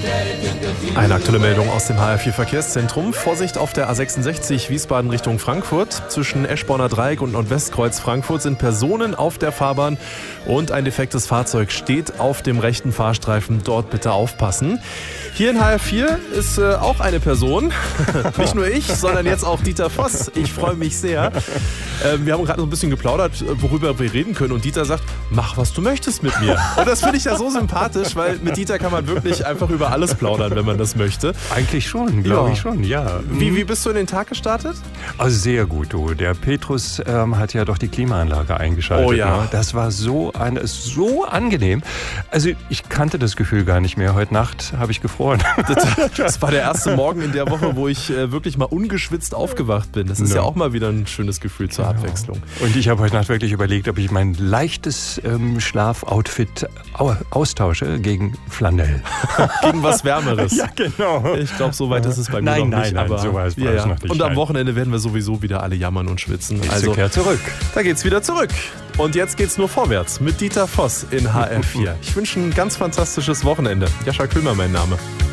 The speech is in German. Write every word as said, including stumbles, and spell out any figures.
Eine aktuelle Meldung aus dem H R vier Verkehrszentrum. Vorsicht auf der A sechsundsechzig Wiesbaden Richtung Frankfurt. Zwischen Eschborner Dreieck und Nordwestkreuz Frankfurt sind Personen auf der Fahrbahn und ein defektes Fahrzeug steht auf dem rechten Fahrstreifen. Dort bitte aufpassen. Hier in H R vier ist äh, auch eine Person. Nicht nur ich, sondern jetzt auch Dieter Voss. Ich freue mich sehr. Ähm, wir haben gerade so ein bisschen geplaudert, worüber wir reden können. Und Dieter sagt, mach, was du möchtest mit mir. Und das finde ich ja so sympathisch, weil mit Dieter kann man wirklich einfach über alles plaudern, wenn man das möchte. Eigentlich schon, glaube Ja. ich schon, ja. Wie, wie bist du in den Tag gestartet? Also sehr gut, du. Der Petrus ähm, hat ja doch die Klimaanlage eingeschaltet. Oh ja. Ne? Das war so, ein, so angenehm. Also ich kannte das Gefühl gar nicht mehr. Heute Nacht habe ich gefroren. Das war der erste Morgen in der Woche, wo ich äh, wirklich mal ungeschwitzt aufgewacht bin. Das ist ja, Ja. auch mal wieder ein schönes Gefühl zur Abwechslung. Und ich habe heute Nacht wirklich überlegt, ob ich mein leichtes ähm, Schlafoutfit au- austausche gegen Flanell. Gegen was Wärmeres. Ja, genau. Ich glaube, so weit ist es bei mir Nein, noch nein, nicht. nein, aber so weit war ja, es ja. noch nicht, Und am nein. Wochenende werden wir sowieso wieder alle jammern und schwitzen. Also Also kehr zurück. da geht's wieder zurück. Und jetzt geht's nur vorwärts mit Dieter Voss in H R vier. Ich wünsche ein ganz fantastisches Wochenende. Jascha Köhmer mein Name.